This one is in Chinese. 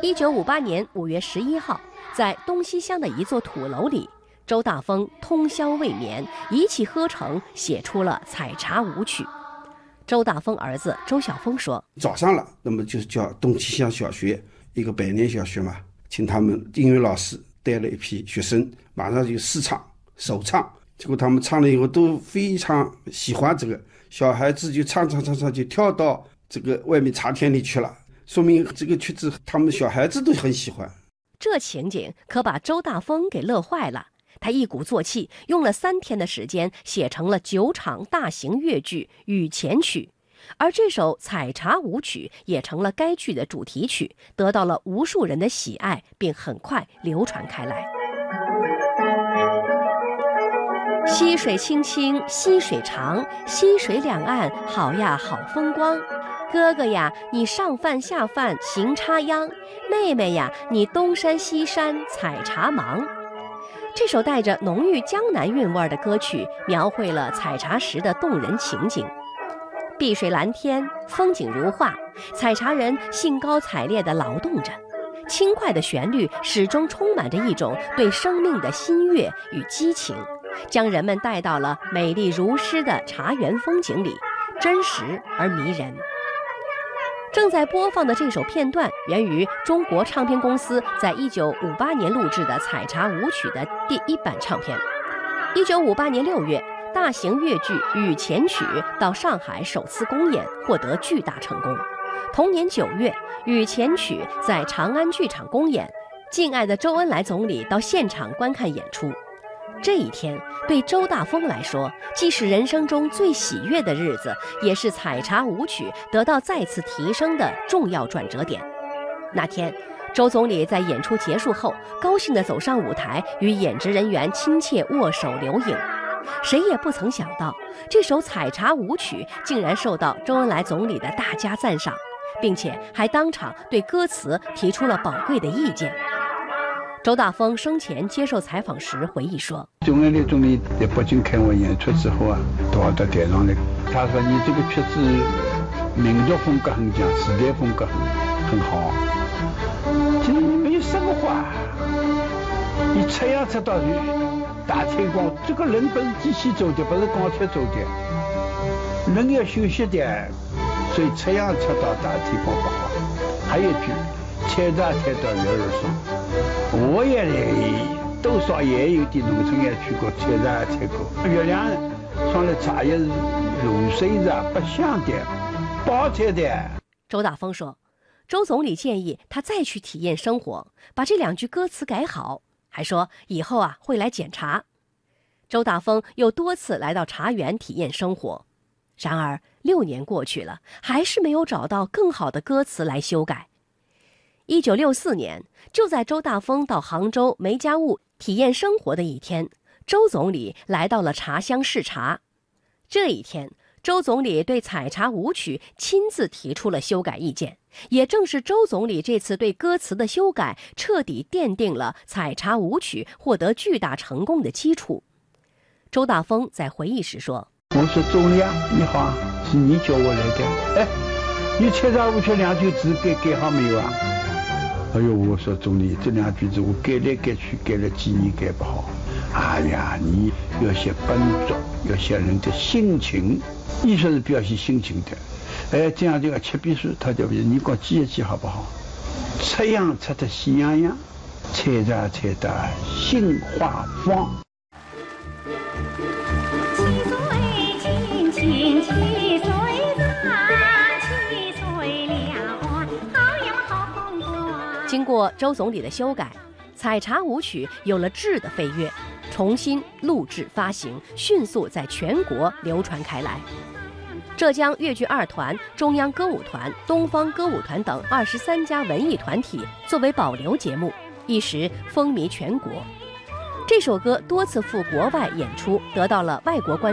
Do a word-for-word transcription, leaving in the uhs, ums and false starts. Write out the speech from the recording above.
一九五八年五月十一号，在东西乡的一座土楼里，周大风通宵未眠，一气呵成写出了《采茶舞曲》。周大风儿子周晓峰说：“ 早上了，那么就是叫东西乡小学一个百年小学嘛，请他们音乐老师带了一批学生，马上就试唱首唱。结果他们唱了以后都非常喜欢这个，小孩子就唱唱唱唱就跳到这个外面茶田里去了，说明这个曲子他们小孩子都很喜欢。” 这情景可把周大风给乐坏了。他一鼓作气，用了三天的时间写成了九场大型越剧《雨前曲》，而这首《采茶舞曲》也成了该剧的主题曲，得到了无数人的喜爱，并很快流传开来。溪水清清溪水长，溪水两岸好呀好风光。哥哥呀，你上饭下饭行插秧；妹妹呀，你东山西山采茶忙。这首带着浓郁江南韵味的歌曲，描绘了采茶时的动人情景。碧水蓝天，风景如画，采茶人兴高采烈地劳动着，轻快的旋律始终充满着一种对生命的欣悦与激情，将人们带到了美丽如诗的茶园风景里，真实而迷人。正在播放的这首片段源于中国唱片公司在一九五八年录制的《采茶舞曲》的第一版唱片。一九五八年六月，大型越剧《雨前曲》到上海首次公演，获得巨大成功。同年九月，《雨前曲》在长安剧场公演，敬爱的周恩来总理到现场观看演出。这一天对周大风来说，既是人生中最喜悦的日子，也是采茶舞曲得到再次提升的重要转折点。那天，周总理在演出结束后，高兴地走上舞台，与演职人员亲切握手留影。谁也不曾想到，这首采茶舞曲竟然受到周恩来总理的大加赞赏，并且还当场对歌词提出了宝贵的意见。周大风生前接受采访时回忆说：“ 周恩来总理在北京看我演出之后啊，到到台上来，他说你这个曲子民族风格很强，时代风格很很好，这没有什么话，你吃呀吃到大采光，这个人不是机器做的，不是钢铁做的，人要休息点，所以吃呀吃到大采光不好。还有一句，采茶采到月儿上。”我也多少也有点农村也去过，采茶也采过。月亮上的茶叶是露水的，不香的，不好采的。 周大风说，周总理建议他再去体验生活，把这两句歌词改好，还说以后啊会来检查。周大风又多次来到茶园体验生活，然而六年过去了，还是没有找到更好的歌词来修改。一九六四年，就在周大风到杭州梅家坞体验生活的一天，周总理来到了茶乡视察。这一天，周总理对采茶舞曲亲自提出了修改意见，也正是周总理这次对歌词的修改，彻底奠定了采茶舞曲获得巨大成功的基础。周大风在回忆时说：“ 我说总理啊，你好，是你叫我来的。哎，你采茶舞曲两句字改改好没有啊？”哎呦，我说总理，这两句子我改来改去，改了几年改不好。哎呀，你要写本作，要写人的心情，艺术是表现心情的。哎，这样这个七笔书，他就你给我记一记好不好？吃秧吃得喜洋洋，采茶采得心花放。 七岁青青七岁长，七岁了好呀好风光。 经过周总理的修改，采茶舞曲有了质的飞跃，重新录制发行，迅速在全国流传开来。浙江越剧二团、中央歌舞团、东方歌舞团等二十三家文艺团体作为保留节目，一时风靡全国。这首歌多次赴国外演出，得到了外国观